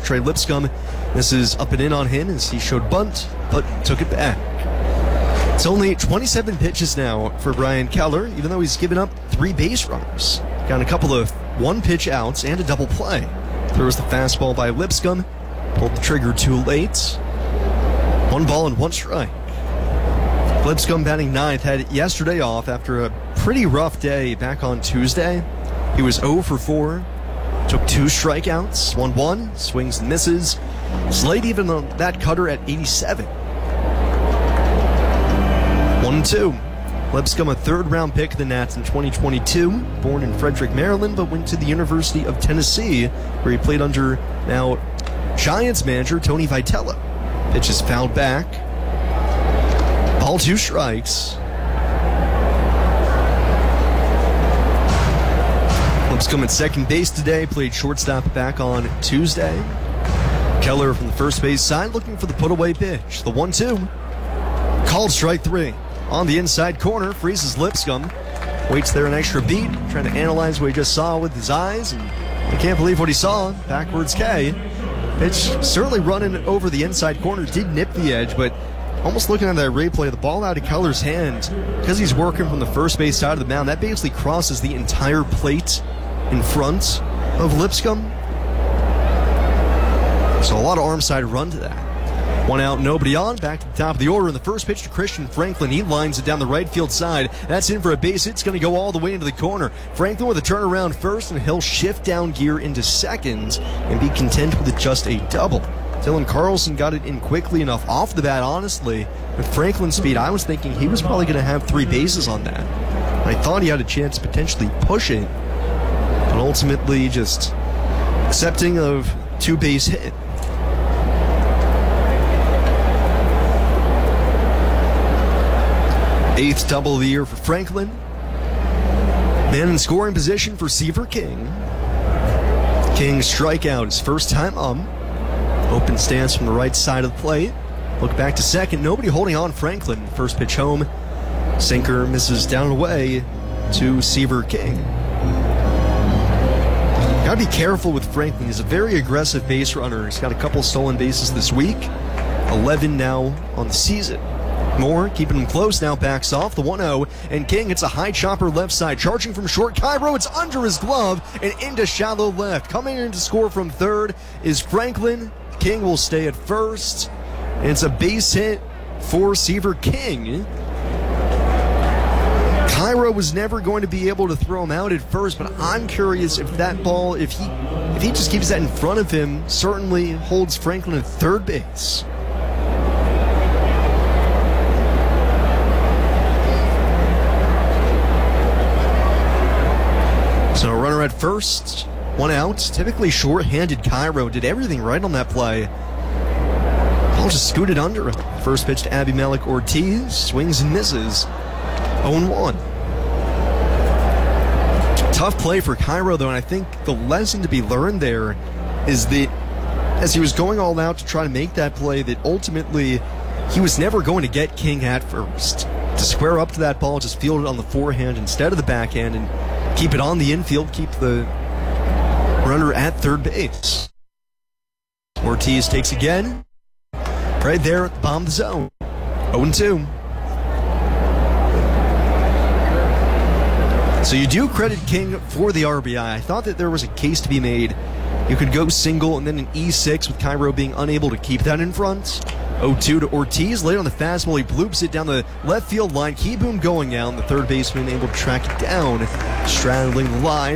Trey Lipscomb. This is up and in on him as he showed bunt, but took it back. It's only 27 pitches now for Brian Keller, even though he's given up 3 base runners. Got a couple of 1-pitch outs and a double play. Throws the fastball by Lipscomb, pulled the trigger too late. 1 ball and 1 strike. Lipscomb batting 9th, had yesterday off after a pretty rough day back on Tuesday. He was 0 for 4, took 2 strikeouts, 1-1, swings and misses. Slate even on that cutter at 87. 1-2. Lipscomb, a 3rd-round pick of the Nats in 2022, born in Frederick, Maryland, but went to the University of Tennessee, where he played under now Giants manager Tony Vitello. Pitch is fouled back. Ball 2 strikes. Lipscomb at second base today, played shortstop back on Tuesday. Keller from the first base side looking for the put-away pitch. The 1-2. Called strike 3. On the inside corner, freezes Lipscomb. Waits there an extra beat, trying to analyze what he just saw with his eyes, and I can't believe what he saw. Backwards K. Pitch certainly running over the inside corner, did nip the edge, but almost looking at that replay, the ball out of Keller's hand, because he's working from the first base side of the mound, that basically crosses the entire plate in front of Lipscomb. So a lot of arm side run to that. 1 out, nobody on. Back to the top of the order. And the first pitch to Christian Franklin. He lines it down the right field side. That's in for a base hit. It's going to go all the way into the corner. Franklin with a turnaround first, and he'll shift down gear into second and be content with just a double. Dylan Carlson got it in quickly enough off the bat, honestly. With Franklin's speed, I was thinking he was probably going to have 3 bases on that. I thought he had a chance to potentially push it, but ultimately just accepting of 2-base hit. 8th double of the year for Franklin. Man in scoring position for Seaver King. King strikeout his first time up. Open stance from the right side of the plate. Look back to second. Nobody holding on Franklin. First pitch home. Sinker misses down and away to Seaver King. Gotta be careful with Franklin. He's a very aggressive base runner. He's got a couple stolen bases this week. 11 now on the season. Moore keeping him close, now backs off the 1-0, and King hits a high chopper left side, charging from short. Cairo, it's under his glove and into shallow left. Coming in to score from third is Franklin. King will stay at first, and it's a base hit for Seaver King. Cairo was never going to be able to throw him out at first, but I'm curious if that ball, if he just keeps that in front of him, certainly holds Franklin at third base. So a runner at first, 1 out. Typically short-handed Cairo did everything right on that play. Ball just scooted under him. First pitch to Abimelech Ortiz, swings and misses. 0-1. Tough play for Cairo though, and I think the lesson to be learned there is that as he was going all out to try to make that play, that ultimately he was never going to get King at first. To square up to that ball, just field it on the forehand instead of the backhand and keep it on the infield, keep the runner at third base. Ortiz takes again. Right there at the bottom of the zone. 0-2. So you do credit King for the RBI. I thought that there was a case to be made. You could go single and then an E6 with Cairo being unable to keep that in front. 0-2 to Ortiz. Late on the fastball, he bloops it down the left field line. Keyboom going out, and the third baseman able to track it down, straddling the line.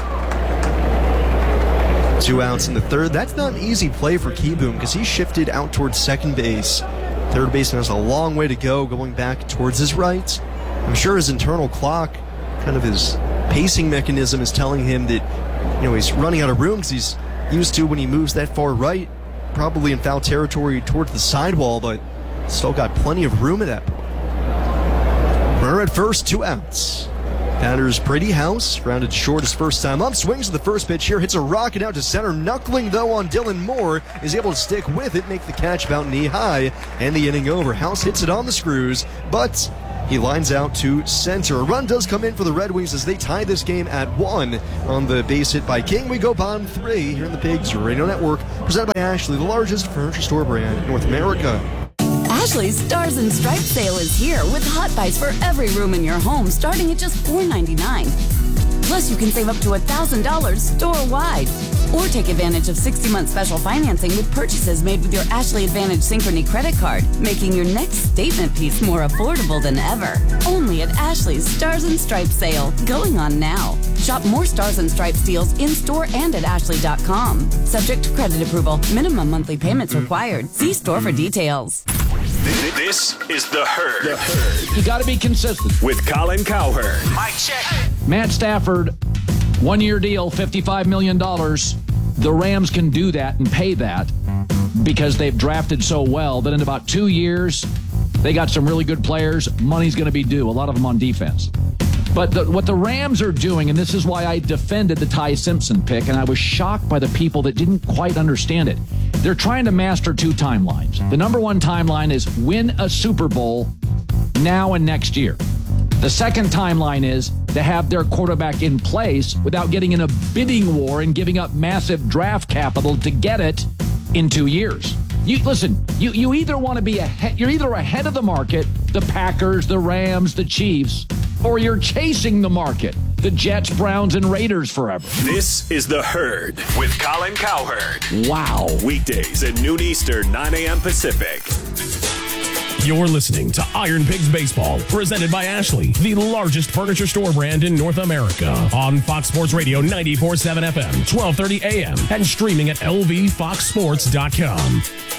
2 outs in the third. That's not an easy play for Keyboom because he shifted out towards second base. Third baseman has a long way to go going back towards his right. I'm sure his internal clock, kind of his pacing mechanism, is telling him that he's running out of room because he's used to when he moves that far right, probably in foul territory towards the sidewall, but still got plenty of room at that point. Runner at first, 2 outs. Batter's Brady House, rounded short his first time up, swings to the first pitch here, hits a rocket out to center, knuckling though on Dylan Moore, is able to stick with it, make the catch about knee high, and the inning over. House hits it on the screws, but He lines out to center. A run does come in for the Red Wings as they tie this game at 1 on the base hit by King. We go bottom 3 here in the Pigs Radio Network, presented by Ashley, the largest furniture store brand in North America. Ashley's Stars and Stripes sale is here with hot buys for every room in your home starting at just $4.99. Plus, you can save up to $1,000 store-wide. Or take advantage of 60-month special financing with purchases made with your Ashley Advantage Synchrony credit card, making your next statement piece more affordable than ever. Only at Ashley's Stars and Stripes sale, going on now. Shop more Stars and Stripes deals in-store and at ashley.com. Subject to credit approval. Minimum monthly payments required. See store for details. This is The Herd. The Herd. You got to be consistent. With Colin Cowherd. Mic check. Matt Stafford, 1-year deal, $55 million. The Rams can do that and pay that because they've drafted so well that in about 2 years, they got some really good players. Money's going to be due, a lot of them on defense. But what the Rams are doing, and this is why I defended the Ty Simpson pick, and I was shocked by the people that didn't quite understand it. They're trying to master 2 timelines. The number 1 timeline is win a Super Bowl now and next year. The second timeline is to have their quarterback in place without getting in a bidding war and giving up massive draft capital to get it in 2 years. You either want to be ahead, you're either ahead of the market, the Packers, the Rams, the Chiefs, or you're chasing the market, the Jets, Browns, and Raiders forever. This is The Herd with Colin Cowherd. Wow. Weekdays at noon Eastern, 9 a.m. Pacific. You're listening to Iron Pigs Baseball, presented by Ashley, the largest furniture store brand in North America. On Fox Sports Radio 94.7 FM, 1230 AM, and streaming at lvfoxsports.com.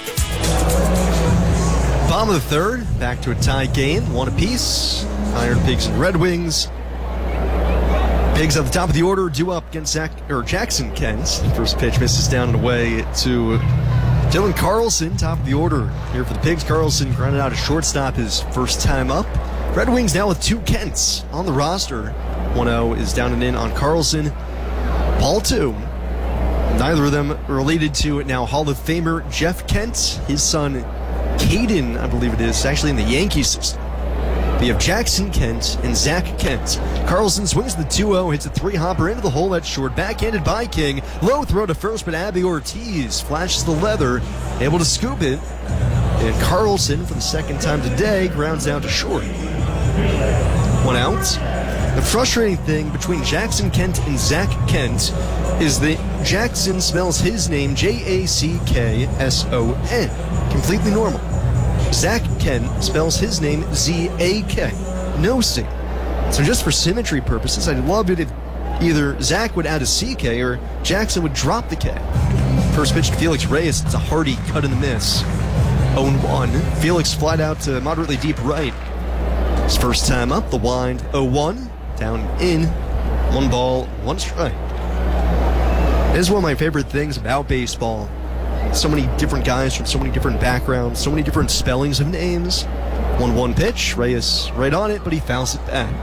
Bottom of the third, back to a tie game, 1 apiece. Iron Pigs and Red Wings. Pigs at the top of the order, due up against Jackson Kent. First pitch misses down and away to Dylan Carlson, top of the order here for the Pigs. Carlson grounded out a shortstop his first time up. Red Wings now with 2 Kents on the roster. 1-0 is down and in on Carlson. Ball 2. Neither of them related to now Hall of Famer Jeff Kent. His son, Caden, I believe it is, actually in the Yankees system. We have Jackson Kent and Zach Kent. Carlson swings the 2-0, hits a 3-hopper into the hole at short, backhanded by King. Low throw to first, but Abby Ortiz flashes the leather, able to scoop it. And Carlson, for the second time today, grounds out to short. 1 out. The frustrating thing between Jackson Kent and Zach Kent is that Jackson spells his name Jackson. Completely normal. Zach Kent spells his name Z-A-K. No C. So just for symmetry purposes, I'd love it if either Zach would add a C-K or Jackson would drop the K. First pitch to Felix Reyes. It's a hearty cut in the miss. 0-1. Felix flied out to moderately deep right. His first time up, the wind. 0-1. Down in. 1 ball, 1 strike. It is one of my favorite things about baseball. So many different guys from so many different backgrounds, so many different spellings of names. 1-1 pitch, Reyes right on it, but he fouls it back.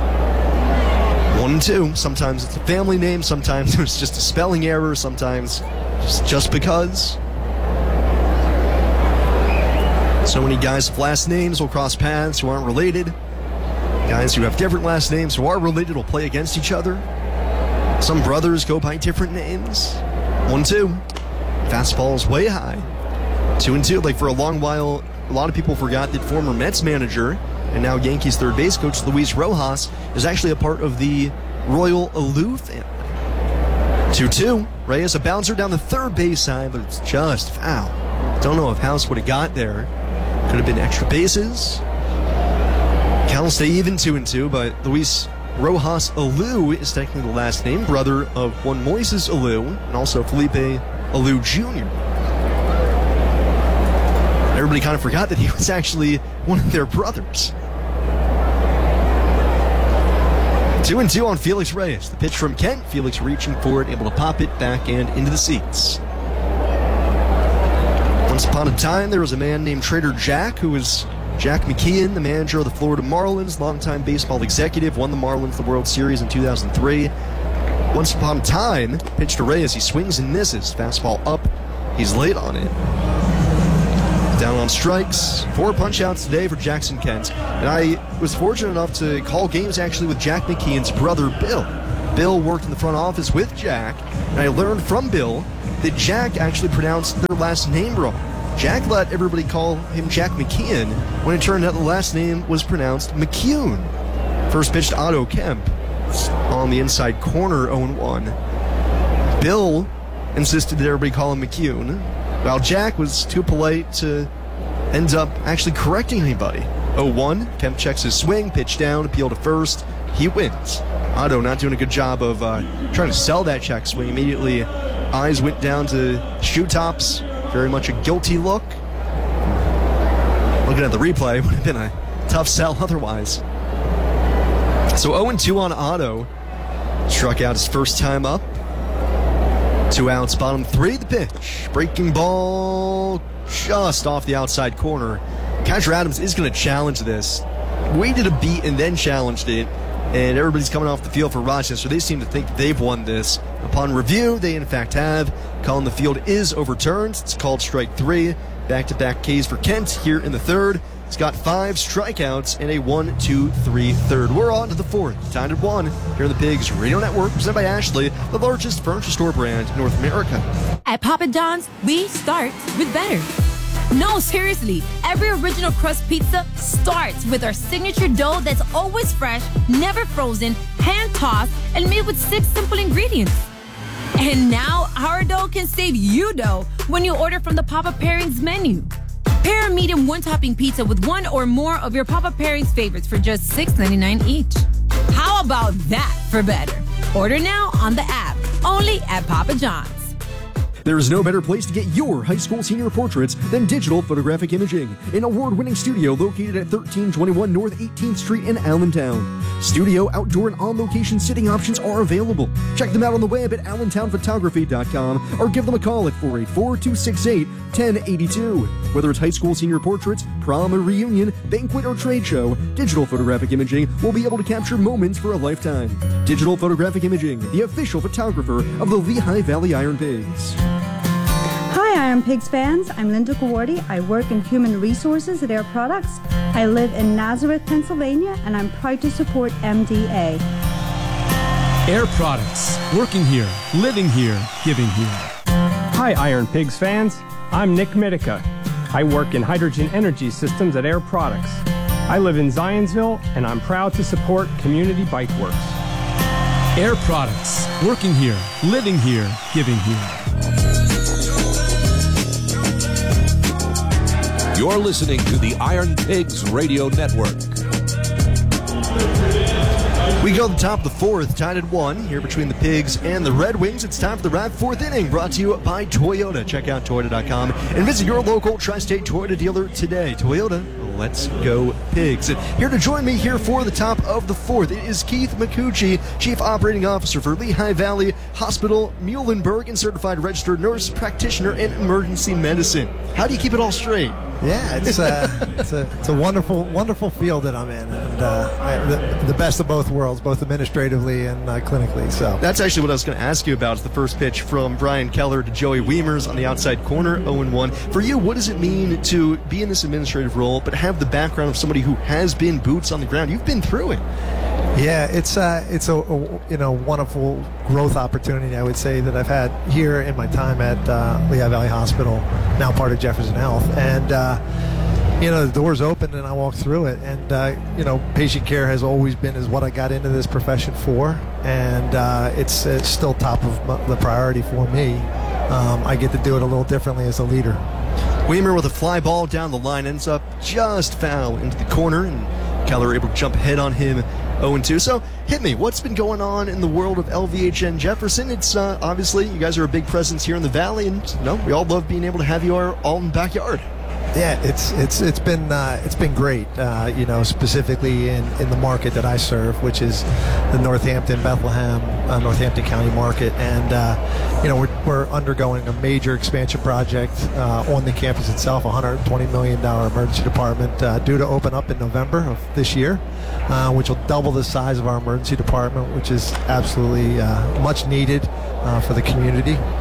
1-2. Sometimes it's a family name, sometimes it's just a spelling error, sometimes just because. So many guys with last names will cross paths who aren't related. Guys who have different last names who are related will play against each other. Some brothers go by different names. 1-2. Fastball is way high. 2-2. Like for a long while, a lot of people forgot that former Mets manager and now Yankees third base coach Luis Rojas is actually a part of the Royal Alou family. 2-2. Reyes a bouncer down the third base side, but it's just foul. Don't know if House would have got there. Could have been extra bases. Count will stay even 2-2, but Luis Rojas Alou is technically the last name, brother of one Moises Alou and also Felipe Alou Jr. Everybody kind of forgot that he was actually one of their brothers. 2-2 on Felix Reyes. The pitch from Kent. Felix reaching for it, able to pop it back and into the seats. Once upon a time, there was a man named Trader Jack, who was Jack McKeon, the manager of the Florida Marlins, longtime baseball executive, won the Marlins the World Series in 2003. Once upon a time, pitch to Reyes, he swings and misses. Fastball up, he's late on it. Down on strikes, 4 punch-outs today for Jackson Kent. And I was fortunate enough to call games actually with Jack McKeon's brother, Bill. Bill worked in the front office with Jack, and I learned from Bill that Jack actually pronounced their last name wrong. Jack let everybody call him Jack McKeon, when it turned out the last name was pronounced McCune. First pitch to Otto Kemp on the inside corner, 0-1. Bill insisted that everybody call him McCune, while Jack was too polite to end up actually correcting anybody. 0-1, Kemp checks his swing, pitch down, appeal to first, he wins. Otto not doing a good job of trying to sell that check swing. Immediately, eyes went down to shoe tops, very much a guilty look. Looking at the replay, would have been a tough sell otherwise. So 0-2 on Otto. Struck out his first time up. 2 outs, bottom 3, the pitch. Breaking ball just off the outside corner. Catcher Adams is going to challenge this. Waited a beat and then challenged it. And everybody's coming off the field for Rochester. They seem to think they've won this. Upon review, they in fact have. Call on the field is overturned. It's called strike 3. Back-to-back Ks for Kent here in the third. He's got 5 strikeouts and a 1-2-3 third. We're on to the fourth. Tied at 1 here on the Pigs Radio Network, presented by Ashley, the largest furniture store brand in North America. At Papa John's, we start with better. No, seriously, every original crust pizza starts with our signature dough that's always fresh, never frozen, hand-tossed, and made with 6 simple ingredients. And now, our dough can save you dough when you order from the Papa Pairings menu. Pair a medium one-topping pizza with 1 or more of your Papa Pairings favorites for just $6.99 each. How about that for better? Order now on the app, only at Papa John's. There is no better place to get your high school senior portraits than Digital Photographic Imaging, an award-winning studio located at 1321 North 18th Street in Allentown. Studio, outdoor, and on-location sitting options are available. Check them out on the web at allentownphotography.com or give them a call at 484-268-1082. Whether it's high school senior portraits, prom or reunion, banquet or trade show, Digital Photographic Imaging will be able to capture moments for a lifetime. Digital Photographic Imaging, the official photographer of the Lehigh Valley Iron Pigs. Hi, Iron Pigs fans. I'm Linda Gawardi. I work in human resources at Air Products. I live in Nazareth, Pennsylvania, and I'm proud to support MDA. Air Products. Working here, living here, giving here. Hi, Iron Pigs fans. I'm Nick Mitica. I work in hydrogen energy systems at Air Products. I live in Zionsville, and I'm proud to support Community Bike Works. Air Products. Working here, living here, giving here. You're listening to the Iron Pigs Radio Network. We go to the top of the fourth, tied at 1 here between the Pigs and the Red Wings. It's time for the Wrap fourth inning, brought to you by Toyota. Check out Toyota.com and visit your local Tri-State Toyota dealer today. Toyota, let's go Pigs. And here to join me here for the top of the fourth, it is Keith McCucci, Chief Operating Officer for Lehigh Valley Hospital, Muhlenberg, and Certified Registered Nurse Practitioner in Emergency Medicine. How do you keep it all straight? Yeah, it's a wonderful field that I'm in, and the best of both worlds, both administratively and clinically. So that's actually what I was going to ask you about. Is the first pitch from Brian Keller to Joey Wiemers on the outside corner, 0-1. For you, what does it mean to be in this administrative role, but have the background of somebody who has been boots on the ground? You've been through it. Yeah, it's a wonderful growth opportunity, I would say, that I've had here in my time at Lehigh Valley Hospital, now part of Jefferson Health, and the doors opened and I walked through it, and patient care has always been is what I got into this profession for, and it's still top of the priority for me. I get to do it a little differently as a leader. Weimer with a fly ball down the line, ends up just foul into the corner, and Keller able to jump ahead on him, 0-2. So hit me, what's been going on in the world of LVHN Jefferson? It's obviously you guys are a big presence here in the Valley, and we all love being able to have you all in the backyard. Yeah, it's been great. Specifically in the market that I serve, which is the Northampton, Bethlehem, Northampton County market, and we're undergoing a major expansion project on the campus itself. $120 million emergency department due to open up in November of this year, which will double the size of our emergency department, which is absolutely much needed for the community.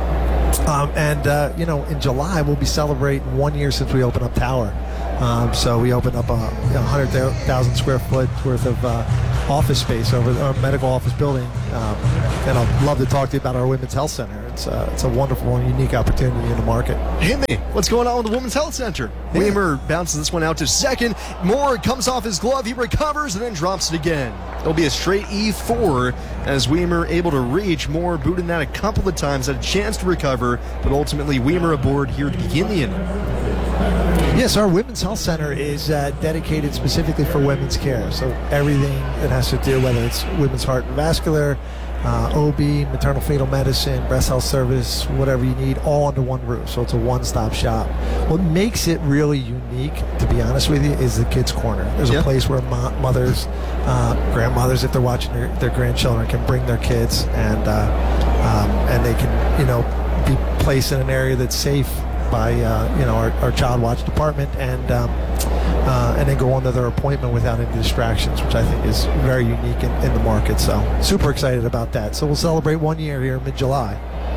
In July, we'll be celebrating 1 year since we opened up Tower. So we opened up a 100,000 square foot worth of office space over our medical office building. And I'd love to talk to you about our Women's Health Center. It's a wonderful and unique opportunity in the market. Hey, man, what's going on with the Women's Health Center? Yeah. Weimer bounces this one out to second. Moore comes off his glove. He recovers and then drops it again. It'll be a straight E4 as Weimer able to reach. Moore booted that a couple of times, had a chance to recover, but ultimately Weimer aboard here to begin the inning. Yes, our Women's Health Center is dedicated specifically for women's care. So everything that has to do, whether it's women's heart and vascular, OB, maternal fetal medicine, breast health service, whatever you need, all under one roof. So it's a one-stop shop. What makes it really unique, to be honest with you, is the kids' corner. There's a place where mothers, grandmothers, if they're watching their grandchildren, can bring their kids and they can, be placed in an area that's safe by our child watch department and then go on to their appointment without any distractions, which I think is very unique in the market. So super excited about that. So we'll celebrate 1 year here in mid-July.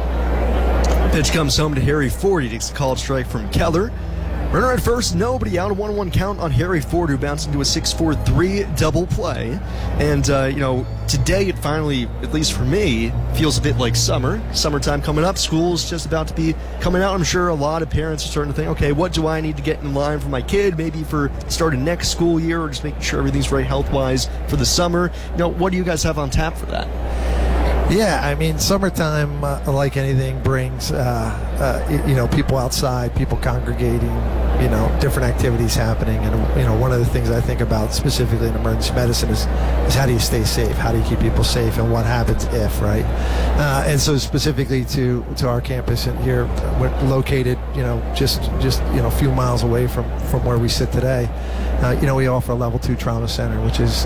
Pitch comes home to Harry Ford. He takes a called strike from Keller. Runner at first, nobody out. A 1-1 count on Harry Ford, who bounced into a 6-4-3 double play. And, today it finally, at least for me, feels a bit like summer. Summertime coming up. School's just about to be coming out. I'm sure a lot of parents are starting to think, okay, what do I need to get in line for my kid? Maybe for the start of next school year, or just making sure everything's right health-wise for the summer. What do you guys have on tap for that? Yeah, I mean, summertime, like anything, brings, people outside, people congregating, different activities happening. And, one of the things I think about specifically in emergency medicine is how do you stay safe? How do you keep people safe? And what happens if, right? And so specifically to our campus here, we're located, just a few miles away from where we sit today. We offer a level 2 trauma center, which is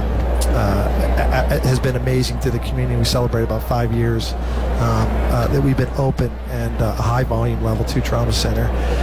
has been amazing to the community. We celebrate about 5 years that we've been open, and a high volume level 2 trauma center,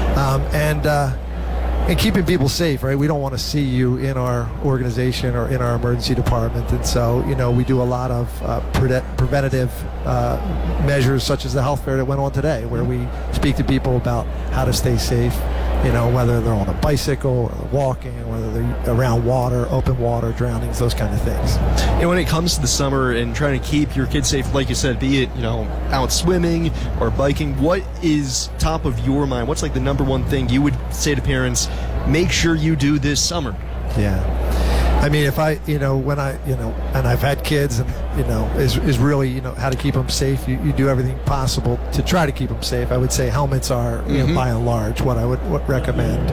and keeping people safe, right? We don't want to see you in our organization or in our emergency department, and so we do a lot of preventative measures, such as the health fair that went on today, where we speak to people about how to stay safe. Whether they're on a bicycle or walking, whether they're around water, open water, drownings, those kind of things. And when it comes to the summer and trying to keep your kids safe, like you said, be it, out swimming or biking, what is top of your mind? What's like the number one thing you would say to parents, make sure you do this summer? Yeah. I mean, if I, when I, and I've had kids, and, is really, how to keep them safe. You do everything possible to try to keep them safe. I would say helmets are, by and large, what I would recommend,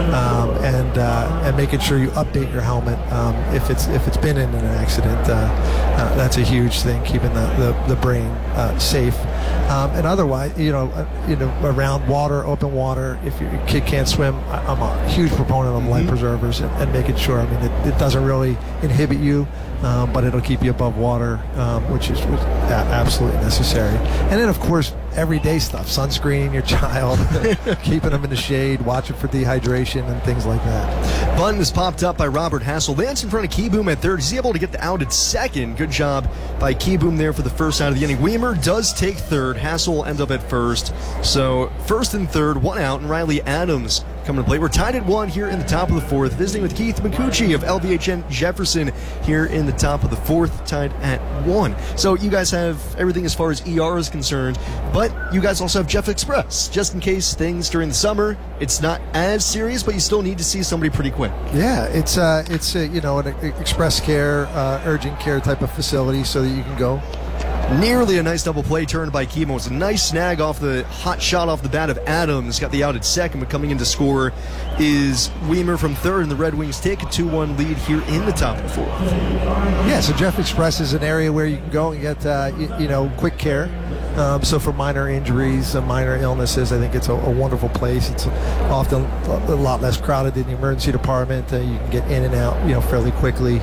and making sure you update your helmet if it's been in an accident. That's a huge thing, keeping the brain safe. And otherwise, around water, open water. If your kid can't swim, I'm a huge proponent of life preservers and making sure. I mean, it doesn't really inhibit you, but it'll keep you above water, which is absolutely necessary. And then, of course, everyday stuff: sunscreening your child, keeping them in the shade, watching for dehydration, and things like that. Bunt is popped up by Robert Hassel. Lands in front of Keyboom at third. He's able to get the out at second. Good job by Keyboom there for the first out of the inning. Weimer does take third. Hassel ends up at first. So first and third, one out, and Riley Adams coming to play. We're tied at 1 here in the top of the fourth, visiting with Keith McCucci of LVHN Jefferson here in the top of the fourth, tied at 1. So you guys have everything as far as ER is concerned, but you guys also have Jeff Express, just in case things during the summer, it's not as serious, but you still need to see somebody pretty quick. Yeah, it's an express care, urgent care type of facility, so that you can go. Nearly a nice double play turn by Kimo. It's a nice snag off the hot shot off the bat of Adams. Got the out at second, but coming in to score is Weimer from third, and the Red Wings take a 2-1 lead here in the top of the fourth. Yeah, so Jeff Express is an area where you can go and get quick care. So for minor injuries, minor illnesses, I think it's a wonderful place. It's often a lot less crowded than the emergency department. You can get in and out, fairly quickly.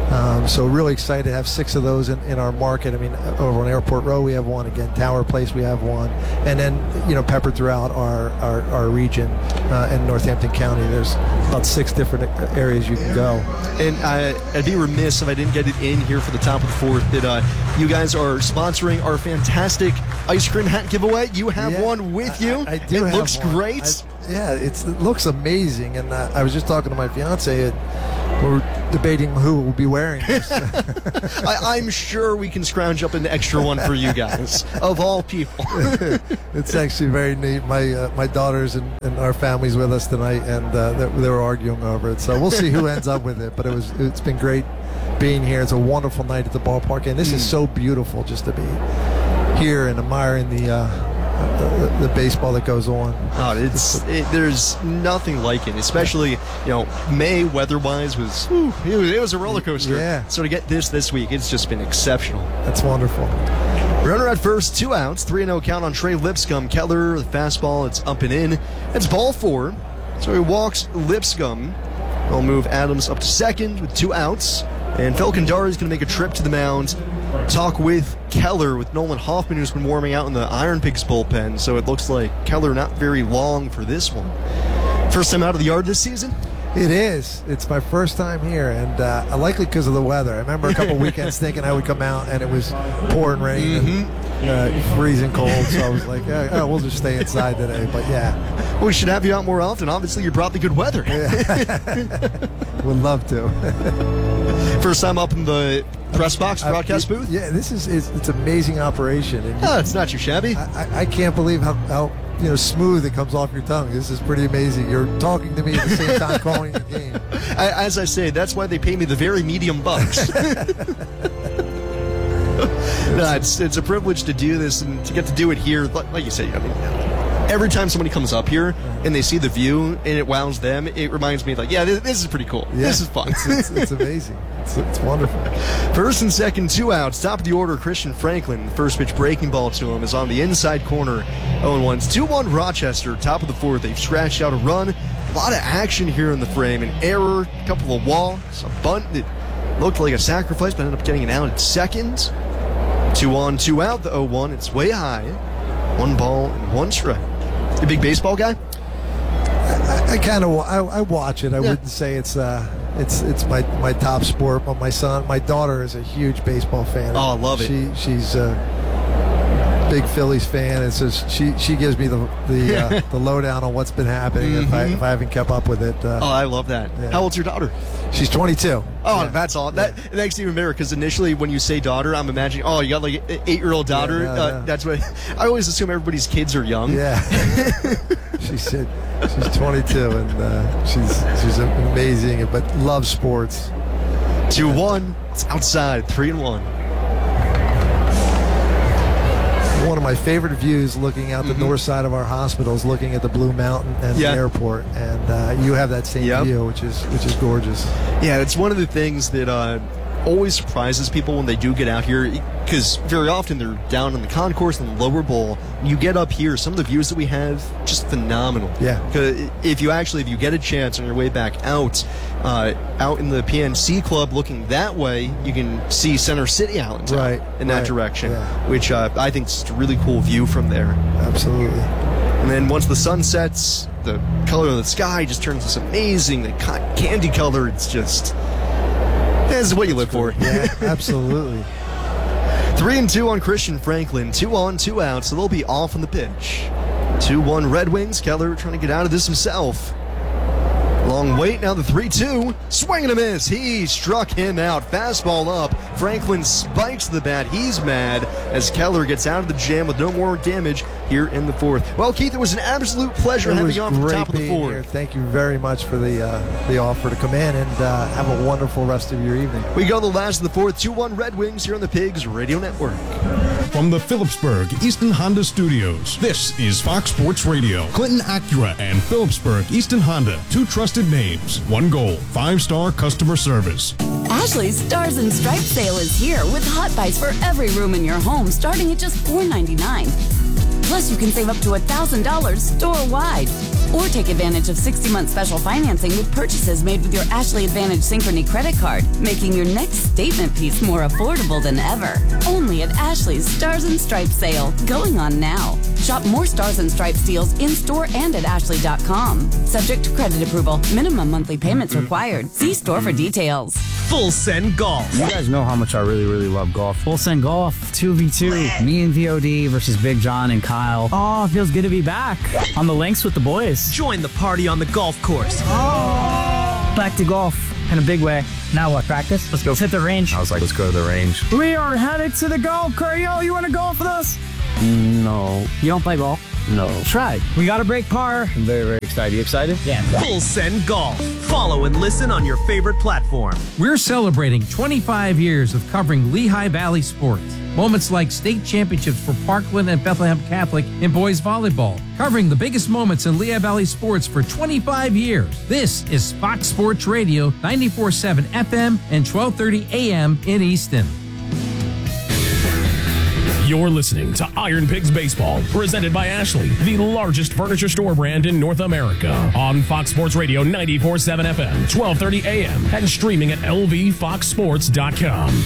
So really excited to have 6 of those in our market. I mean, over on Airport Row we have one. Again, Tower Place we have one, and then peppered throughout our region in Northampton County. There's about 6 different areas you can go. And I'd be remiss if I didn't get it in here for the top of the 4th that you guys are sponsoring our fantastic ice cream hat giveaway. You have one with you. I do. It looks one. great. It looks amazing. And I was just talking to my fiance. We're debating who will be wearing this. I'm sure we can scrounge up an extra one for you guys, of all people. It's actually very neat. My daughters and our family's with us tonight, and they were arguing over it. So we'll see who ends up with it. But it's been great being here. It's a wonderful night at the ballpark, and this is so beautiful just to be here and admiring the baseball that goes on. There's nothing like it, especially May weather-wise it was a roller coaster. Yeah. So to get this week, it's just been exceptional. That's wonderful. Runner at first, 2 outs, 3-0 count on Trey Lipscomb. Keller, the fastball, it's up and in. It's ball 4. So he walks Lipscomb. They'll move Adams up to second with 2 outs. And Felkandari is going to make a trip to the mound. Talk with Keller, with Nolan Hoffman, who's been warming out in the Iron Pigs bullpen. So it looks like Keller not very long for this one. First time out of the yard this season? It is. It's my first time here, and likely because of the weather. I remember a couple weekends thinking I would come out, and it was pouring rain and freezing cold. So I was like, we'll just stay inside today. But well, we should have you out more often. Obviously, you brought the good weather. Would love to. First time up in the press box, broadcast booth? Yeah, it's an amazing operation. And it's not too shabby. I can't believe how smooth it comes off your tongue. This is pretty amazing. You're talking to me at the same time calling the game. As I say, that's why they pay me the very medium bucks. It's a privilege to do this and to get to do it here. Like you said, every time somebody comes up here and they see the view and it wows them, it reminds me this is pretty cool. Yeah, this is fun. It's amazing. It's wonderful. First and second, 2 outs. Top of the order, Christian Franklin. The first pitch breaking ball to him is on the inside corner. 0-1. 2-1 Rochester. Top of the 4th. They've scratched out a run. A lot of action here in the frame. An error, a couple of walks, a bunt that looked like a sacrifice, but ended up getting it out at second. 2 on, 2 out. The 0-1. It's way high. 1 ball and 1 strike. You a big baseball guy? I watch it. I wouldn't say it's my top sport, but my daughter is a huge baseball fan. Oh, I love it. She's a big Phillies fan, and so she gives me the lowdown on what's been happening if I haven't kept up with it. I love that. Yeah. How old's your daughter? She's 22. Oh, yeah. That's all. That it makes it even better because initially when you say daughter, I'm imagining, you got like an 8-year-old daughter. Yeah. That's what I always assume everybody's kids are young. Yeah. She's 22 and she's amazing, but loves sports. 2-1. It's outside. 3-1. One of my favorite views looking out the north side of our hospital is looking at the Blue Mountain and the airport, and you have that same view, which is gorgeous. Yeah, it's one of the things that always surprises people when they do get out here, because very often they're down in the concourse and the lower bowl. You get up here, some of the views that we have, just phenomenal. Yeah. Because if you get a chance on your way back out in the PNC Club looking that way, you can see Center City Allentown in that direction, which I think is a really cool view from there. Absolutely. And then once the sun sets, the color of the sky just turns this amazing candy color. It's just... this is what you live for. Yeah, absolutely. 3-2 on Christian Franklin. 2 on, 2 out, so they'll be off on the pitch. 2-1 Red Wings. Keller trying to get out of this himself. Long wait, now the 3-2. Swing and a miss. He struck him out. Fastball up. Franklin spikes the bat. He's mad as Keller gets out of the jam with no more damage here in the 4th. Well, Keith, it was an absolute pleasure having you on from the top of the 4th. Here. Thank you very much for the offer to come in, and have a wonderful rest of your evening. We go to the last of the 4th. 2-1 Red Wings here on the Pigs Radio Network. From the Phillipsburg Easton Honda Studios, this is Fox Sports Radio. Clinton Acura and Phillipsburg Easton Honda, 2 trusted names, 1 goal, 5-star customer service. Ashley's Stars and Stripes sale is here with hot buys for every room in your home starting at just $4.99. Plus, you can save up to $1,000 store-wide. Or take advantage of 60-month special financing with purchases made with your Ashley Advantage Synchrony credit card, making your next statement piece more affordable than ever. Only at Ashley's Stars and Stripes sale, going on now. Shop more Stars and Stripes deals in-store and at ashley.com. Subject to credit approval. Minimum monthly payments required. See store for details. Full Send Golf. You guys know how much I really love golf. Full Send Golf, 2v2. Me and VOD versus Big John and Kyle. Oh, it feels good to be back on the links with the boys. Join the party on the golf course. Oh, back to golf in a big way. Now what, practice? Let's go hit the range. I was like, let's go to the range. We are headed to the golf course. Yo, you want to golf with us? No. You don't play golf? No. Try. We got to break par. I'm very excited. You excited? Yeah. Full Send Golf. Follow and listen on your favorite platform. We're celebrating 25 years of covering Lehigh Valley sports. Moments like state championships for Parkland and Bethlehem Catholic in boys volleyball. Covering the biggest moments in Lehigh Valley sports for 25 years. This is Fox Sports Radio, 94.7 FM and 1230 AM in Easton. You're listening to Iron Pigs Baseball, presented by Ashley, the largest furniture store brand in North America. On Fox Sports Radio 94.7 FM, 1230 AM, and streaming at lvfoxsports.com.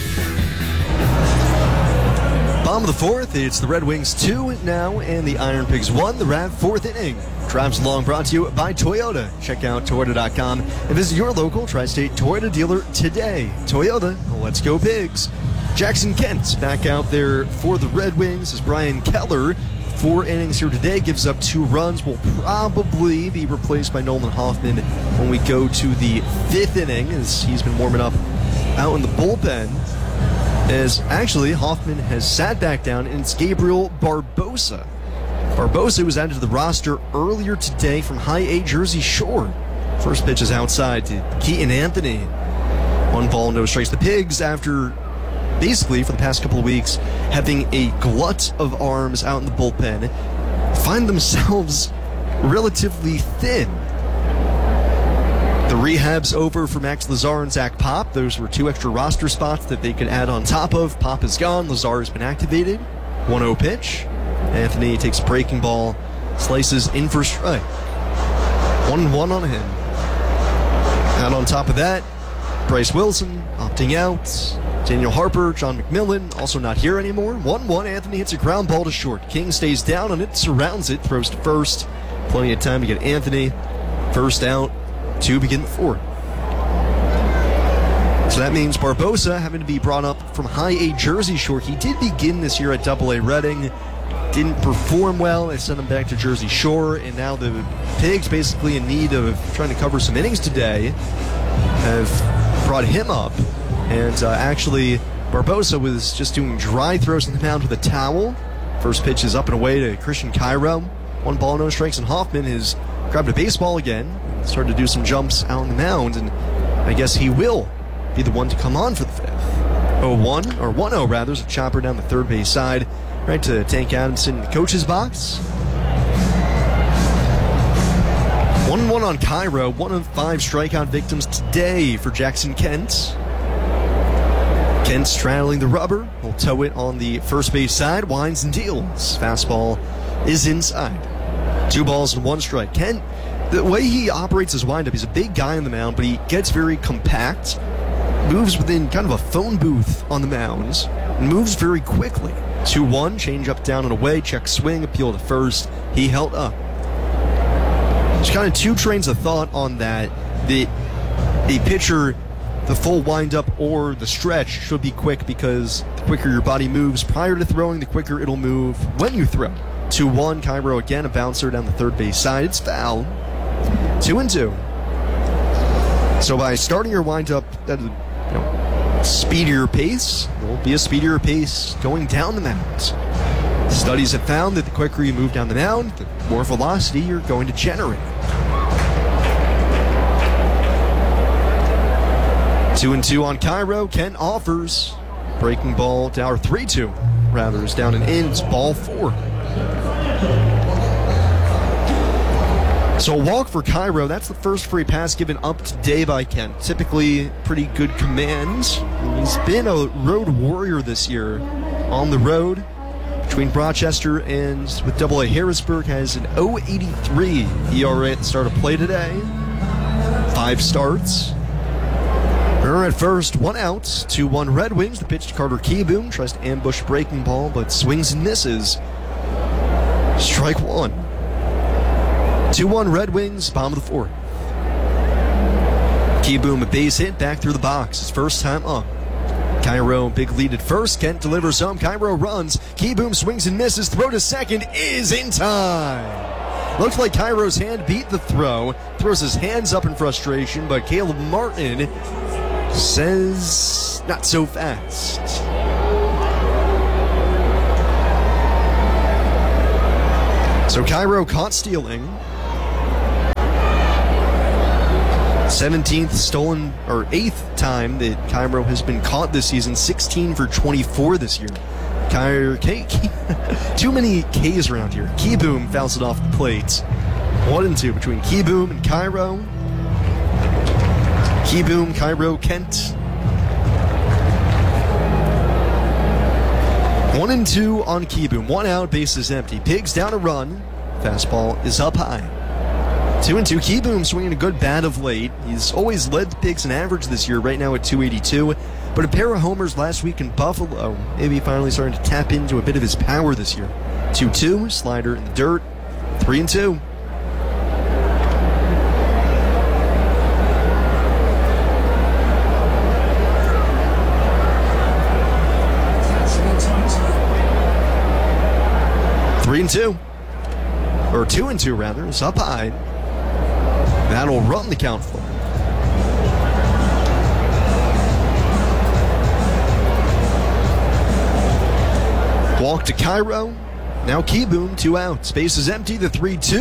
Bottom of the fourth, it's the Red Wings 2 now, and the Iron Pigs 1, the Rav fourth inning. Drives Along brought to you by Toyota. Check out Toyota.com and visit your local Tri-State Toyota dealer today. Toyota, let's go Pigs. Jackson Kent back out there for the Red Wings as Brian Keller, 4 innings here today, gives up 2 runs, will probably be replaced by Nolan Hoffman when we go to the 5th inning as he's been warming up out in the bullpen. As actually Hoffman has sat back down, and it's Gabriel Barbosa. Barbosa was added to the roster earlier today from High A Jersey Shore. First pitch is outside to Keaton Anthony. 1 ball, no strikes. The Pigs, after basically for the past couple of weeks having a glut of arms out in the bullpen, find themselves relatively thin. The rehab's over for Max Lazar and Zach Pop. Those were 2 extra roster spots that they could add on top of. Pop is gone. Lazar has been activated. 1-0 pitch. Anthony takes a breaking ball, slices in for strike. 1-1 on him. And on top of that, Bryce Wilson opting out. Daniel Harper, John McMillan, also not here anymore. 1-1, Anthony hits a ground ball to short. King stays down on it, surrounds it, throws to first. Plenty of time to get Anthony. First out to begin the 4th. So that means Barbosa having to be brought up from High A Jersey Shore. He did begin this year at Double A Reading. Didn't perform well. They sent him back to Jersey Shore, and now the Pigs, basically in need of trying to cover some innings today, have brought him up. And actually, Barbosa was just doing dry throws on the mound with a towel. First pitch is up and away to Christian Cairo. 1 ball, no strikes, and Hoffman has grabbed a baseball again. Started to do some jumps out on the mound, and I guess he will be the one to come on for the 5th. 0-1, or 1-0 rather, is a chopper down the third base side, right to Tank Adamson in the coach's box. 1-1 on Cairo, 1 of 5 strikeout victims today for Jackson Kent. Kent straddling the rubber, will tow it on the first base side, winds and deals. Fastball is inside. 2 balls and 1 strike. Kent, the way he operates his windup, he's a big guy on the mound, but he gets very compact, moves within kind of a phone booth on the mounds, and moves very quickly. 2-1, change up, down and away, check swing, appeal to first. He held up. There's kind of 2 trains of thought on that. The pitcher, the full windup or the stretch should be quick, because the quicker your body moves prior to throwing, the quicker it'll move when you throw. 2-1, Cairo again, a bouncer down the third base side. It's foul. 2-2. So by starting your windup at a speedier pace, there will be a speedier pace going down the mound. Studies have found that the quicker you move down the mound, the more velocity you're going to generate. 2-2 on Cairo. Kent offers. Breaking ball down, or 3-2 rather, is down and in. It's ball 4. So a walk for Cairo. That's the first free pass given up today by Kent. Typically pretty good command. He's been a road warrior this year. On the road, between Rochester and with AA Harrisburg has an 0.83 ERA at the start of play today. 5 starts. Runner at first, 1 out, 2-1 Red Wings. The pitch to Carter Kieboom, tries to ambush breaking ball, but swings and misses. Strike 1. 2-1 Red Wings, bottom of the 4th. Kieboom, a base hit back through the box, his first time up. Cairo, big lead at first. Kent delivers home. Cairo runs. Kieboom swings and misses. Throw to second is in time. Looked like Cairo's hand beat the throw. Throws his hands up in frustration, but Caleb Martin says not so fast. So Cairo caught stealing. 17th stolen, or 8th time that Cairo has been caught this season. 16 for 24 this year. Too many K's around here. Kieboom fouls it off the plate. 1-2 between Kieboom and Cairo. Kieboom, Cairo, Kent. 1-2 on Kieboom. 1 out, base is empty. Pigs down a run. Fastball is up high. 2-2. Kieboom swinging a good bat of late. He's always led the Pigs in average this year, right now at 282. But a pair of homers last week in Buffalo. Maybe finally starting to tap into a bit of his power this year. 2-2. Slider in the dirt. 3-2. Or 2-2 rather, is up high. That'll run the count for him. Walk to Cairo. Now Kieboom, 2 outs. Base is empty. The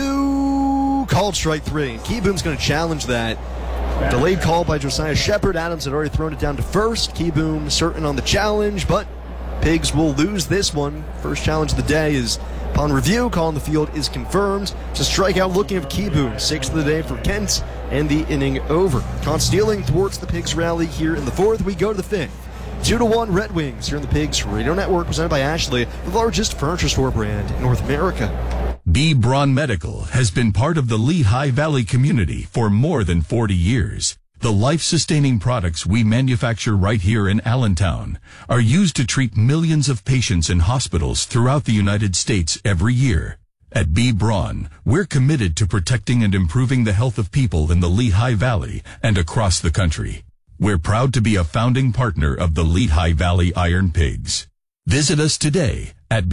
3-2. Called strike 3. Kieboom's going to challenge that. Delayed call by Josiah Shepard. Adams had already thrown it down to first. Kieboom certain on the challenge, but Pigs will lose this one. First challenge of the day is upon review. Call on the field is confirmed. It's a strikeout looking of Kieboom. 6th of the day for Kent, and the inning over. Caught stealing thwarts the Pigs rally here in the 4th. We go to the 5th. 2-1 Red Wings here in the Pigs Radio Network, presented by Ashley, the largest furniture store brand in North America. B. Braun Medical has been part of the Lehigh Valley community for more than 40 years. The life-sustaining products we manufacture right here in Allentown are used to treat millions of patients in hospitals throughout the United States every year. At B. Braun, we're committed to protecting and improving the health of people in the Lehigh Valley and across the country. We're proud to be a founding partner of the Lehigh Valley Iron Pigs. Visit us today at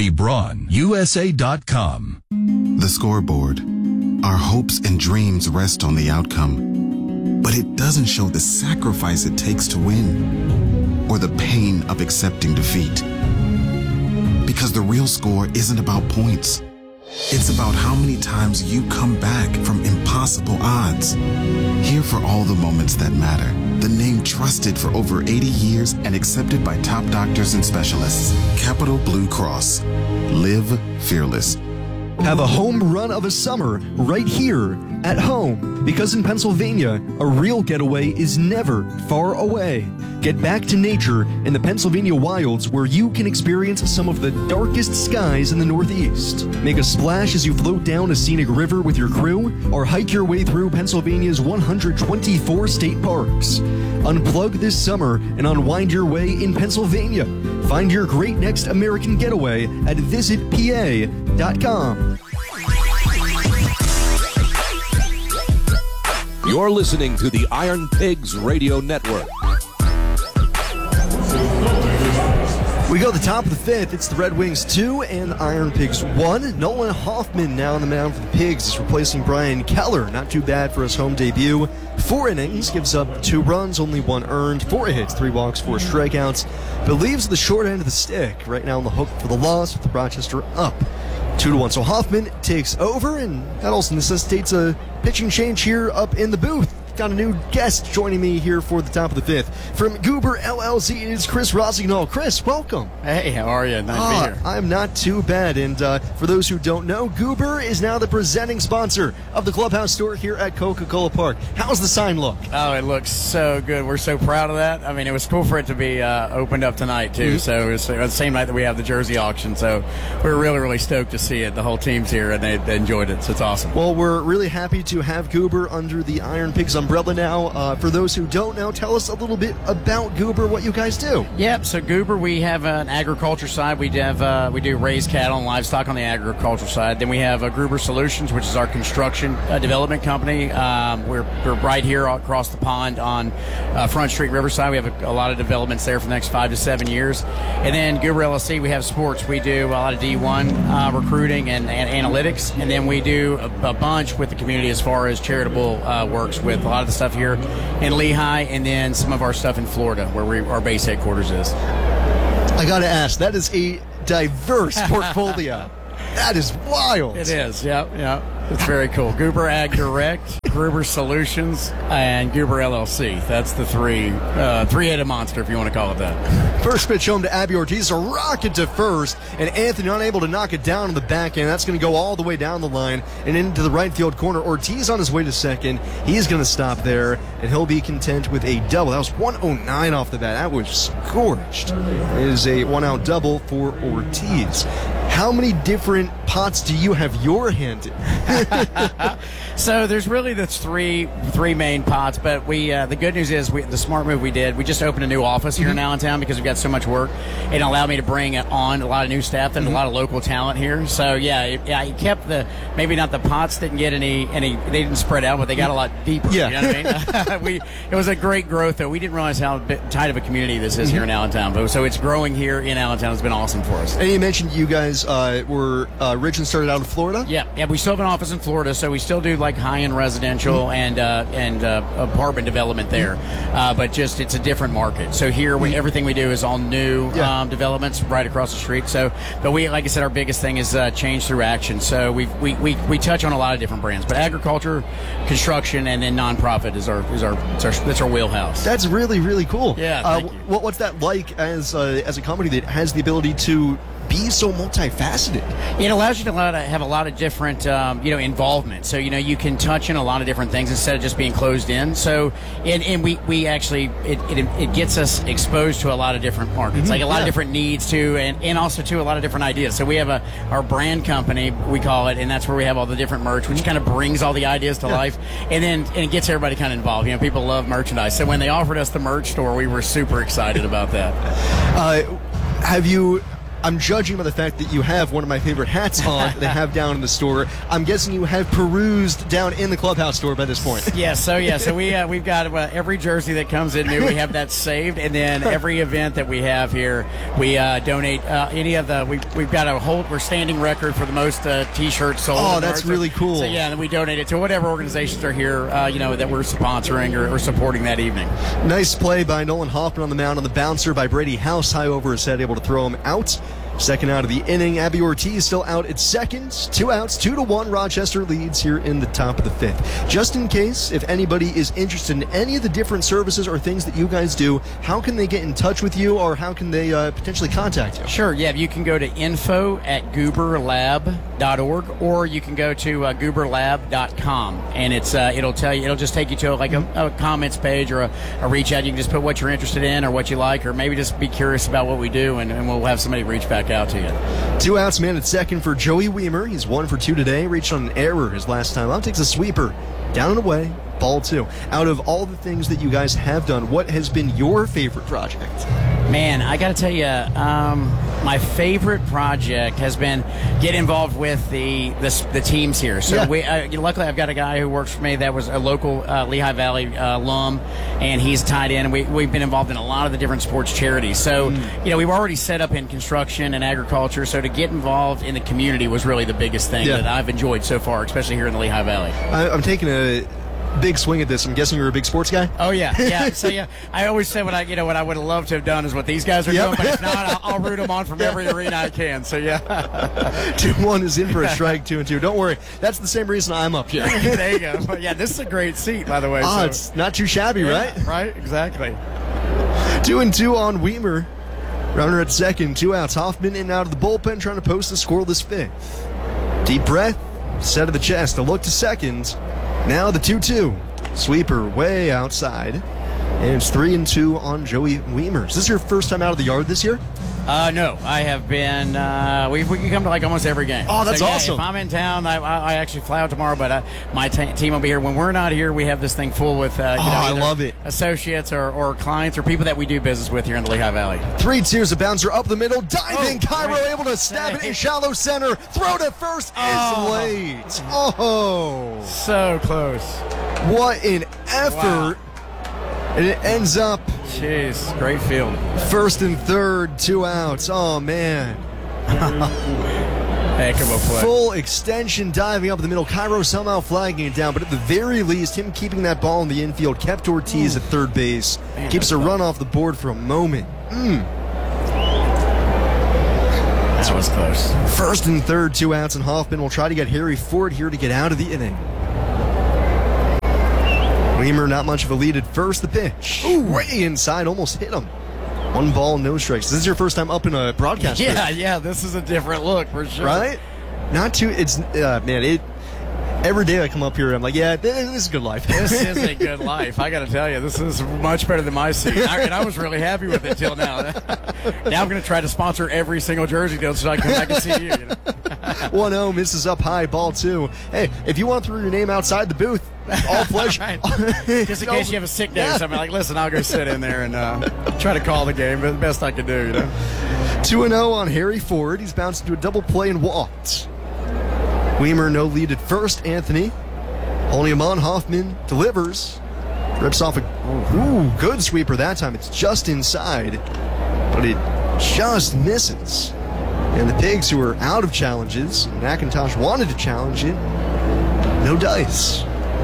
bbraunusa.com. The scoreboard. Our hopes and dreams rest on the outcome, but it doesn't show the sacrifice it takes to win or the pain of accepting defeat. Because the real score isn't about points. It's about how many times you come back from impossible odds. Here for all the moments that matter. The name trusted for over 80 years and accepted by top doctors and specialists. Capital Blue Cross. Live fearless. Have a home run of a summer right here at home. Because in Pennsylvania, a real getaway is never far away. Get back to nature in the Pennsylvania wilds, where you can experience some of the darkest skies in the Northeast. Make a splash as you float down a scenic river with your crew, or hike your way through Pennsylvania's 124 state parks. Unplug this summer and unwind your way in Pennsylvania. Find your great next American getaway at visitpa.com. You're listening to the Iron Pigs Radio Network. We go to the top of the 5th. It's the Red Wings 2 and the Iron Pigs 1. Nolan Hoffman now on the mound for the Pigs is replacing Brian Keller. Not too bad for his home debut. 4 innings, gives up 2 runs, only 1 earned, 4 hits, 3 walks, 4 strikeouts, but leaves the short end of the stick. Right now on the hook for the loss with Rochester up 2-1. So Hoffman takes over, and that also necessitates a pitching change here up in the booth. got a new guest joining me here for the top of the fifth. From Goober LLC, it is Chris Rossignol. Chris, welcome. Hey, how are you? Nice to be here. I'm not too bad. And for those who don't know, Goober is now the presenting sponsor of the Clubhouse store here at Coca-Cola Park. How's the sign look? Oh, it looks so good. We're so proud of that. I mean, it was cool for it to be opened up tonight, too. So it was the same night that we have the jersey auction. So we're really, really stoked to see it. The whole team's here, and they enjoyed it. So it's awesome. Well, we're really happy to have Goober under the Iron Pigs umbrella now. For those who don't know, tell us a little bit about Goober, what you guys do. Yep. So Goober, we have an agriculture side. We do raise cattle and livestock on the agriculture side. Then we have Goober Solutions, which is our construction development company. We're right here across the pond on Front Street, Riverside. We have a lot of developments there for the next 5 to 7 years. And then Goober LLC, we have sports. We do a lot of D1 recruiting and analytics. And then we do a bunch with the community as far as charitable works with a lot of the stuff here in Lehigh, and then some of our stuff in Florida, where our base headquarters is. I got to ask, that is a diverse portfolio. That is wild. It is, yeah. It's very cool. Goober Ag Direct, Goober Solutions, and Goober LLC. That's the three-headed monster, if you want to call it that. First pitch home to Abby Ortiz, a rocket to first, and Anthony unable to knock it down on the back end. That's going to go all the way down the line and into the right field corner. Ortiz on his way to second. He's going to stop there, and he'll be content with a double. That was 109 off the bat. That was scorched. It is a one-out double for Ortiz. How many different pots do you have your hand in? So there's really the three main pots, but the good news is the smart move we did. We just opened a new office here in Allentown because we've got so much work. It allowed me to bring on a lot of new staff and a lot of local talent here. So it kept maybe not the pots didn't get any they didn't spread out, but they got a lot deeper. Yeah. You know what I mean? It was a great growth though. We didn't realize how tight of a community this is here in Allentown, so it's growing here in Allentown. It's been awesome for us. And you mentioned you guys were originally started out in Florida. Yeah. We still have an office in Florida, so we still do like high-end residential and apartment development there, but just it's a different market. So here, everything we do is all new developments right across the street. So, but we, like I said, our biggest thing is change through action. So we touch on a lot of different brands, but agriculture, construction, and then nonprofit is our wheelhouse. That's really, really cool. Yeah. What's that like as a company that has the ability to be so multifaceted? It allows you to have a lot of different, involvement. So, you can touch in a lot of different things instead of just being closed in. So, and we actually, it gets us exposed to a lot of different markets, like a lot of different needs too, and also to a lot of different ideas. So we have our brand company, we call it, and that's where we have all the different merch, which kind of brings all the ideas to life. And it gets everybody kind of involved. People love merchandise. So when they offered us the merch store, we were super excited about that. I'm judging by the fact that you have one of my favorite hats on they have down in the store. I'm guessing you have perused down in the Clubhouse store by this point. So we've got every jersey that comes in new, we have that saved, and then every event that we have here, we donate any of the. We've got we're standing record for the most T-shirts sold. Oh, that's really cool. So and we donate it to whatever organizations are here, that we're sponsoring or supporting that evening. Nice play by Nolan Hoffman on the mound on the bouncer by Brady House, high over his head, able to throw him out. Second out of the inning, Abby Ortiz still out at second. 2 outs, 2-1. Rochester leads here in the top of the fifth. Just in case, if anybody is interested in any of the different services or things that you guys do, how can they get in touch with you, or how can they potentially contact you? Sure, you can go to info@gooberlab.org, or you can go to gooberlab.com, and it'll tell you, it'll just take you to a comments page or a reach out. You can just put what you're interested in or what you like, or maybe just be curious about what we do, and we'll have somebody reach back out to you. 2 outs, man at second for Joey Weimer. He's 1 for 2 today. Reached on an error his last time out. Takes a sweeper. Down and away. Ball 2. Out of all the things that you guys have done, what has been your favorite project? Man, I got to tell you, my favorite project has been get involved with the teams here. So luckily I've got a guy who works for me that was a local Lehigh Valley alum, and he's tied in. And we've been involved in a lot of the different sports charities. So we've already set up in construction and agriculture. So to get involved in the community was really the biggest thing that I've enjoyed so far, especially here in the Lehigh Valley. I'm taking a big swing at this. I'm guessing you're a big sports guy? Oh, yeah. So, I always say what I would have loved to have done is what these guys are doing, but if not, I'll root them on from every arena I can. So, yeah. 2-1 is in for a strike, 2-2. Don't worry. That's the same reason I'm up here. There you go. But, yeah, this is a great seat, by the way. Oh, it's not too shabby, right? Right, exactly. 2-2 on Weimer. Runner at second, 2 outs. Hoffman in and out of the bullpen trying to post a scoreless 5th. Deep breath, set of the chest, a look to second. Now the 2-2. Sweeper way outside. And it's 3-2 on Joey Weimer. Is this your first time out of the yard this year? No, I have been. We come to like almost every game. Oh, that's awesome. If I'm in town, I actually fly out tomorrow, but my team will be here. When we're not here, we have this thing full with I love it. Associates or clients or people that we do business with here in the Lehigh Valley. 3-2 is a bouncer up the middle. Diving Cairo able to stab it in shallow center. Throw to first is late. Oh. So close. What an effort. Wow. And it ends up. Jeez, great field. First and third, 2 outs. Oh, man. Heck of a play. Full extension diving up the middle. Cairo somehow flagging it down, but at the very least, him keeping that ball in the infield kept Ortiz at third base. Man, keeps a run off the board for a moment. That was close. First and third, 2 outs, and Hoffman will try to get Harry Ford here to get out of the inning. Weimer, not much of a lead at first. The pitch. Ooh, way inside, almost hit him. 1 ball, no strikes. This is your first time up in a broadcast booth. Yeah, this is a different look for sure. Right? Not too, every day I come up here, I'm like, yeah, this is a good life. This is a good life. I got to tell you, this is much better than my seat. And I was really happy with it till now. Now I'm going to try to sponsor every single jersey deal so I can come back and see you. 1-0, misses up high, ball 2. Hey, if you want to throw your name outside the booth, all pleasure. Right. Just in case you have a sick day or something, like, listen, I'll go sit in there and try to call the game, but the best I can do, 2-0 on Harry Ford. He's bounced into a double play and walked. Weimer no lead at first. Anthony holding him on. Hoffman delivers. Rips off a good sweeper that time. It's just inside, but it just misses. And the Pigs, who are out of challenges, McIntosh wanted to challenge it. No dice.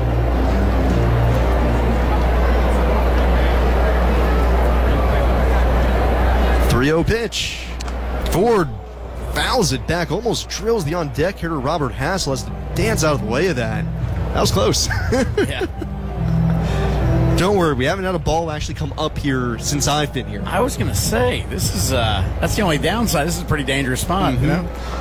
3-0 pitch. Ford fouls it back, almost drills the on-deck hitter Robert Hassel, has to dance out of the way of that. That was close. Yeah. Don't worry, we haven't had a ball actually come up here since I've been here. I was going to say, this is that's the only downside. This is a pretty dangerous spot, The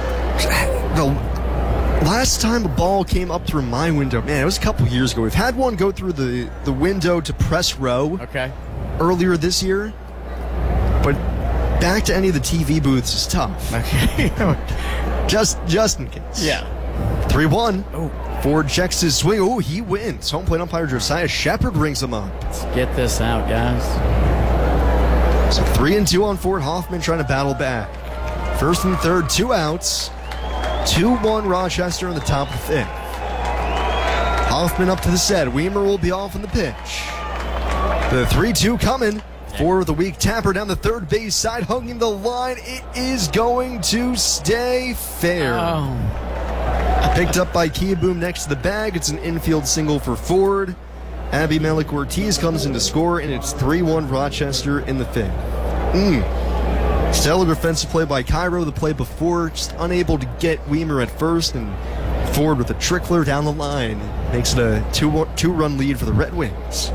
last time a ball came up through my window, man, it was a couple years ago. We've had one go through the window to press row earlier this year, but back to any of the TV booths is tough. Okay. just in case. Yeah. 3-1. Oh. Ford checks his swing. Oh, he wins. Home plate umpire Josiah Shepard rings him up. Let's get this out, guys. So 3-2 on Ford. Hoffman trying to battle back. First and third, 2 outs. 2-1 Rochester in the top of the 5th. Hoffman up to the set. Weimer will be off in the pitch. The 3-2 coming. For the weak tapper down the third base side, hugging the line. It is going to stay fair. Oh. Picked up by Kia Boom next to the bag. It's an infield single for Ford. Abimelech Ortiz comes in to score, and it's 3-1 Rochester in the 5th. Stellar defensive play by Cairo. The play before, just unable to get Weimer at first, and Ford with a trickler down the line makes it a 2-run lead for the Red Wings.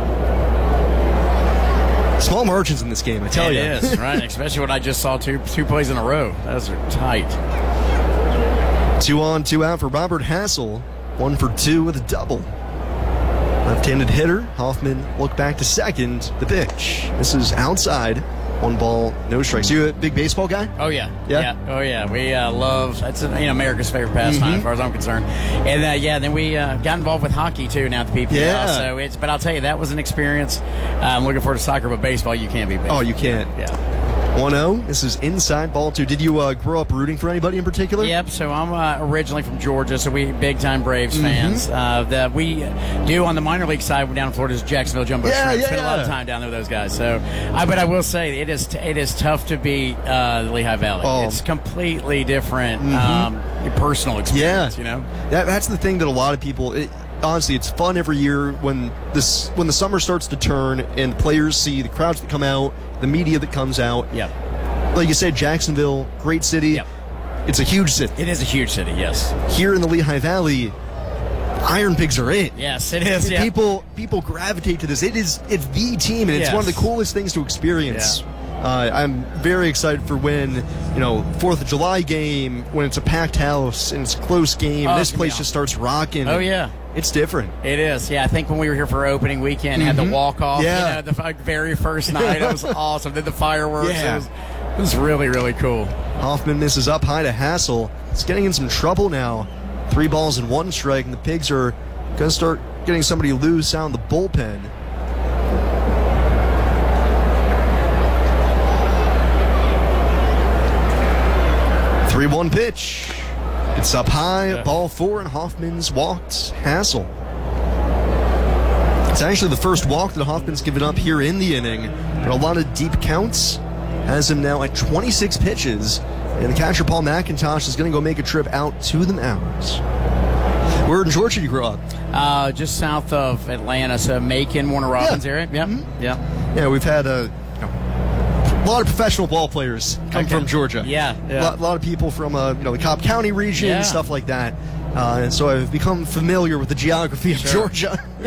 Small margins in this game, I tell you. It is, right? Especially when I just saw two plays in a row. Those are tight. 2 on, 2 out for Robert Hassel. 1 for 2 with a double. Left-handed hitter. Hoffman look back to second. The pitch. This is outside. 1 ball, no strikes. You a big baseball guy? Oh, yeah. Yeah? Oh, yeah. We love, that's America's favorite pastime as far as I'm concerned. And, then we got involved with hockey, too, now at the PPL. Yeah. But I'll tell you, that was an experience. I'm looking forward to soccer, but baseball, you can't beat baseball. Oh, you can't. Yeah. 1-0. This is inside ball 2. Did you grow up rooting for anybody in particular? Yep. So I'm originally from Georgia, so we big-time Braves fans. That we do on the minor league side down in Florida is Jacksonville Jumbo Shrimp. Spent a lot of time down there with those guys. So, but I will say it is tough to beat the Lehigh Valley. Oh. It's completely different personal experience. That's the thing that a lot of people. honestly, it's fun every year when the summer starts to turn and the players see the crowds that come out, the media that comes out. Yep. Like you said, Jacksonville, great city. Yep. It's a huge city. It is a huge city, yes. Here in the Lehigh Valley, Iron Pigs are it. Yes, it is. Yeah. People gravitate to this. It's the team, and it's one of the coolest things to experience. Yeah. I'm very excited for when, 4th of July game, when it's a packed house and it's a close game, and this place just starts rocking. Oh, yeah. It's different. It is. Yeah, I think when we were here for opening weekend, had the walk-off, Yeah. the very first night. It was awesome. Then the fireworks. Yeah. It was really, really cool. Hoffman misses up high to Hassel. It's getting in some trouble now. 3 balls and 1 strike, and the Pigs are going to start getting somebody loose out in the bullpen. The 3-1 pitch. It's up high, ball 4, and Hoffman's walked Hassel. It's actually the first walk that Hoffman's given up here in the inning, but a lot of deep counts. Has him now at 26 pitches, and the catcher Paul McIntosh is going to go make a trip out to the mounds. Where in Georgia you grew up? Just south of Atlanta, so Macon, Warner Robins area. Yep. Yeah, we've had a lot of professional ball players come from Georgia. Yeah. A lot of people from the Cobb County region, stuff like that. And so I've become familiar with the geography of Georgia.